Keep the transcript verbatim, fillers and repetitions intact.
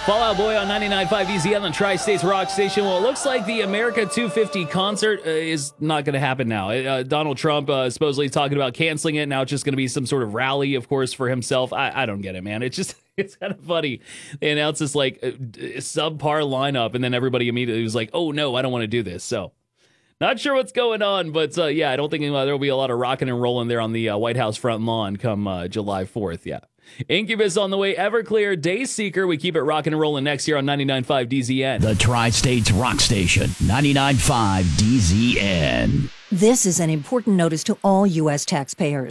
Fall Out Boy on ninety-nine point five D Z on the Tri-States Rock Station. Well, it looks like the America two fifty concert uh, is not going to happen now. Uh, Donald Trump uh, supposedly talking about canceling it. Now it's just going to be some sort of rally, of course, for himself. I, I don't get it, man. It's just, it's kind of funny. They announce this like uh, subpar lineup, and then everybody immediately was like, oh, no, I don't want to do this. So not sure what's going on, but uh, yeah, I don't think uh, there will be a lot of rocking and rolling there on the uh, White House front lawn come uh, July fourth. Yeah. Incubus on the way, Everclear, Dayseeker. We keep it rocking and rolling next year on ninety-nine point five D Z N. The Tri-States Rock Station, ninety-nine point five D Z N. This is an important notice to all U S taxpayers.